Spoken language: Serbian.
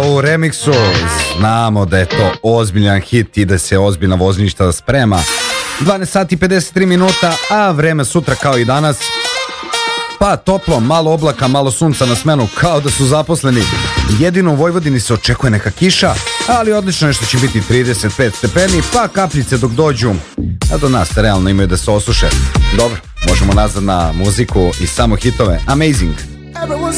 u remiksu. Znamo da je to ozbiljan hit i da se ozbiljna vozništa sprema. 12 sati 53 minuta, a vreme sutra kao i danas. Pa toplo, malo oblaka, malo sunca na smenu, kao da su zaposleni. Jedino u Vojvodini se očekuje neka kiša, ali odlično je što će biti 35 stepeni, pa kapljice dok dođu. A do nas realno imaju da se osuše. Dobro, možemo nazad na muziku i samo hitove. Amazing. Everyone